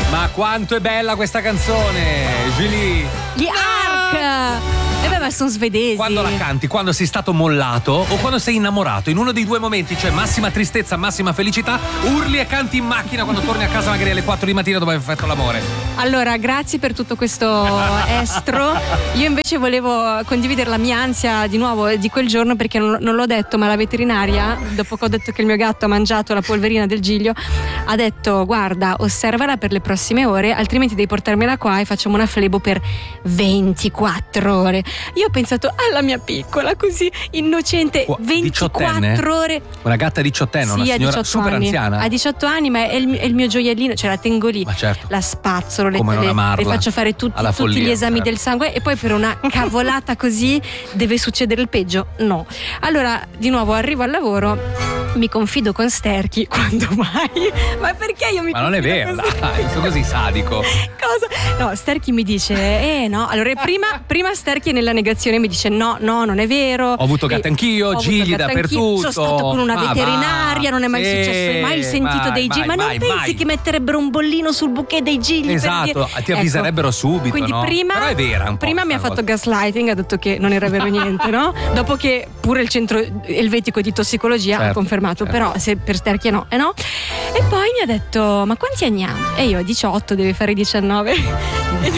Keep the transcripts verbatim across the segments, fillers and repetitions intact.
Ma quanto è bella questa canzone, Julie! Gli Ark! E beh, ma sono svedesi. Quando la canti, quando sei stato mollato o quando sei innamorato, in uno dei due momenti, cioè massima tristezza, massima felicità, urli e canti in macchina quando torni a casa magari alle quattro di mattina dopo aver fatto l'amore. Allora, grazie per tutto questo estro. Io invece volevo condividere la mia ansia di nuovo di quel giorno, perché non, non l'ho detto, ma la veterinaria, dopo che ho detto che il mio gatto ha mangiato la polverina del Giglio, ha detto: guarda, osservala per le prossime ore, altrimenti devi portarmela qua e facciamo una flebo per ventiquattro ore. Io ho pensato alla mia piccola, così innocente, ventiquattro ore. Una gatta diciottenne, sì, una signora super anni. anziana. Ha diciotto anni, ma è il, è il mio gioiellino, cioè la tengo lì, certo. la spazzolo, le, Come non le, amarla, le faccio fare tutti, tutti follia, gli esami certo. del sangue, e poi per una cavolata così deve succedere il peggio? No. Allora, di nuovo arrivo al lavoro, mi confido con Sterchi, quando mai? Ma perché io mi Ma non è vero, dai, sono così sadico. Cosa? No, Sterchi mi dice, eh no. Allora, prima, prima Sterchi è nella negazione, mi dice no, no, non è vero. Ho avuto gatte anch'io, Ho gigli avuto gatte dappertutto. anch'io. Sono stato con una Ma veterinaria, va, non è mai sì, successo, mai sentito mai, dei gigli. mai, Ma non mai, pensi mai. che metterebbero un bollino sul bouquet dei gigli? Esatto, per dire... ti avviserebbero ecco, subito, quindi no? prima, Però è vera un po'. prima mi ha fatto gaslighting, ha detto che non era vero niente, no? Dopo che pure il centro elvetico di tossicologia certo, ha confermato, certo. però se per Sterchi no, eh no. E poi mi ha detto: ma quanti anni ha? E io diciotto, deve fare diciannove. E mi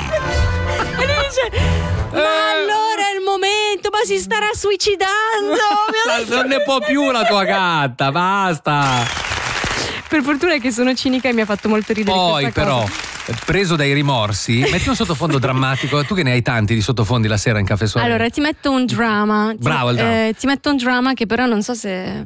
dice: ma allora è il momento, ma si starà suicidando. Non ne può più la tua gatta, basta. Per fortuna che sono cinica e mi ha fatto molto ridere. Poi però, cosa. preso dai rimorsi, metti un sottofondo drammatico. Tu che ne hai tanti di sottofondi la sera in Caffè Soirée. Allora ti metto un drama. Ti, Bravo il drama. Eh, ti metto un drama che però non so se...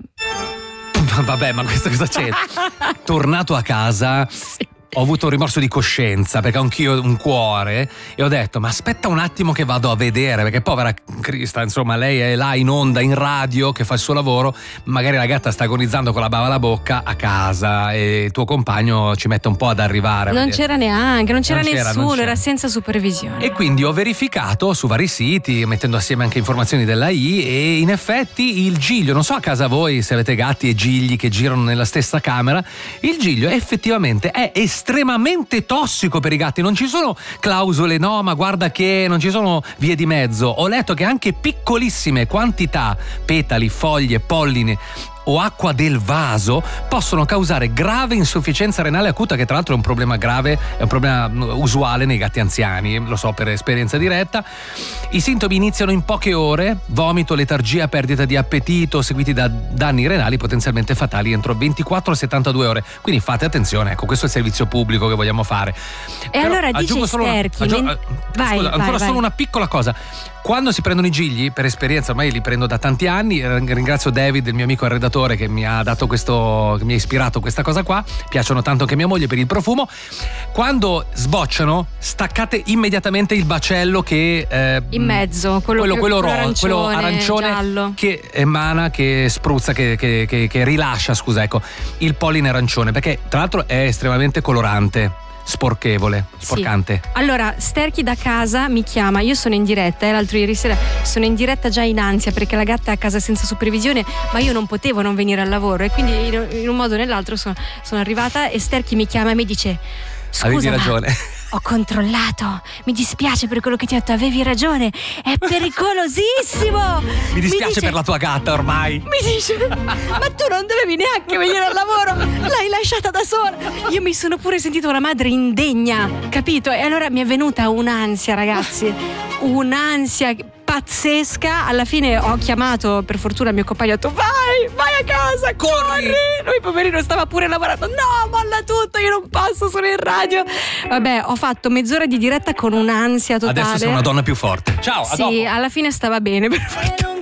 Vabbè, ma questo cosa c'è? Tornato a casa, sì. Ho avuto un rimorso di coscienza perché anch'io ho un cuore e ho detto: ma aspetta un attimo che vado a vedere, perché povera Crista, insomma, lei è là in onda, in radio, che fa il suo lavoro, magari la gatta sta agonizzando con la bava alla bocca a casa e il tuo compagno ci mette un po' ad arrivare. Non c'era neanche, non c'era Non c'era, nessuno, non c'era. era senza supervisione. E quindi ho verificato su vari siti, mettendo assieme anche informazioni della I, e in effetti il giglio, non so a casa voi se avete gatti e gigli che girano nella stessa camera, il giglio effettivamente è estremamente tossico per i gatti. Non ci sono clausole, no, ma guarda che non ci sono vie di mezzo. Ho letto che anche piccolissime quantità, petali, foglie, polline o acqua del vaso possono causare grave insufficienza renale acuta, che tra l'altro è un problema grave, è un problema usuale nei gatti anziani, lo so per esperienza diretta. I sintomi iniziano in poche ore: vomito, letargia, perdita di appetito, seguiti da danni renali potenzialmente fatali entro ventiquattro settantadue ore. Quindi fate attenzione, ecco, questo è il servizio pubblico che vogliamo fare. E Però allora dice solo Sterchi, aggiungo, men- vai, scusa, vai, ancora vai. solo una piccola cosa. Quando si prendono i gigli, per esperienza, ormai li prendo da tanti anni, ringrazio David, il mio amico redatore, che mi ha dato questo, che mi ha ispirato questa cosa qua, piacciono tanto anche a mia moglie per il profumo. Quando sbocciano, staccate immediatamente il bacello che eh, in mezzo, quello, quello, che- quello, quello ro- arancione, quello arancione giallo. che emana, che spruzza, che, che, che, che rilascia, scusa, ecco, il polline arancione, perché tra l'altro è estremamente colorante, sporchevole, sporcante. Sì. Allora, Sterchi da casa mi chiama, io sono in diretta, eh, l'altro ieri sera sono in diretta già in ansia perché la gatta è a casa senza supervisione, ma io non potevo non venire al lavoro e quindi in, in un modo o nell'altro sono, sono arrivata e Sterchi mi chiama e mi dice: scusa, Avevi ma ragione. ho controllato, mi dispiace per quello che ti ho detto, avevi ragione, è pericolosissimo. Mi dispiace dice- per la tua gatta ormai. Mi dice: ma tu non dovevi neanche venire al lavoro, l'hai lasciata da sola. Io mi sono pure sentita una madre indegna, capito? E allora mi è venuta un'ansia, ragazzi, un'ansia pazzesca. Alla fine ho chiamato, per fortuna, il mio compagno, ho detto: vai, vai a casa, corri. Lui poverino stava pure lavorando. No, molla tutto, io non passo, sono in radio. Vabbè, ho fatto mezz'ora di diretta con un'ansia totale. Adesso sei una donna più forte. Ciao, a Sì, dopo. alla fine stava bene, per fortuna.